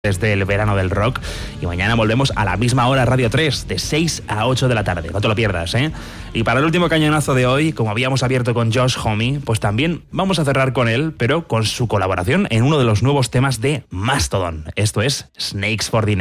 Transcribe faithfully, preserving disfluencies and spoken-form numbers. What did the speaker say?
desde el verano del rock, y mañana volvemos a la misma hora Radio tres, de seis a ocho de la tarde, no te lo pierdas, ¿eh? Y para el último cañonazo de hoy, como habíamos abierto con Josh Homme, pues también vamos a cerrar con él, pero con su colaboración en uno de los nuevos temas de Mastodon. Esto es Snakes for Dinner.